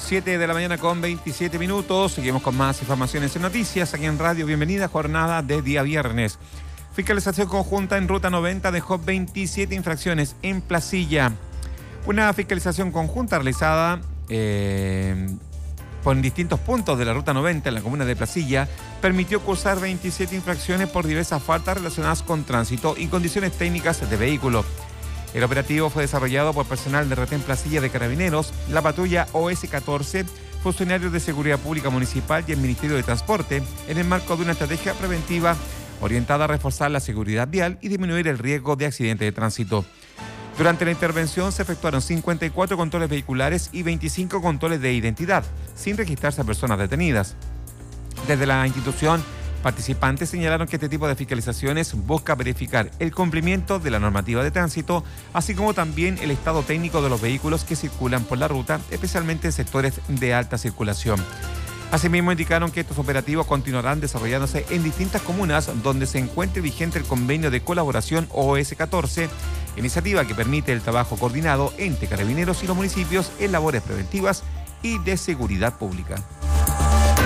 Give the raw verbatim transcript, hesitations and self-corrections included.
siete de la mañana con veintisiete minutos. Seguimos con más informaciones en noticias aquí en Radio. Bienvenida, jornada de día viernes. Fiscalización conjunta en Ruta noventa dejó veintisiete infracciones en Placilla. Una fiscalización conjunta realizada eh, por distintos puntos de la Ruta noventa en la comuna de Placilla permitió cursar veintisiete infracciones por diversas faltas relacionadas con tránsito y condiciones técnicas de vehículo. El operativo fue desarrollado por personal de Retén Placilla de Carabineros, la patrulla O S catorce, funcionarios de Seguridad Pública Municipal y el Ministerio de Transporte, en el marco de una estrategia preventiva orientada a reforzar la seguridad vial y disminuir el riesgo de accidentes de tránsito. Durante la intervención se efectuaron cincuenta y cuatro controles vehiculares y veinticinco controles de identidad, sin registrarse a personas detenidas. Desde la institución, participantes señalaron que este tipo de fiscalizaciones busca verificar el cumplimiento de la normativa de tránsito, así como también el estado técnico de los vehículos que circulan por la ruta, especialmente en sectores de alta circulación. Asimismo, indicaron que estos operativos continuarán desarrollándose en distintas comunas donde se encuentre vigente el convenio de colaboración O S catorce, iniciativa que permite el trabajo coordinado entre Carabineros y los municipios en labores preventivas y de seguridad pública.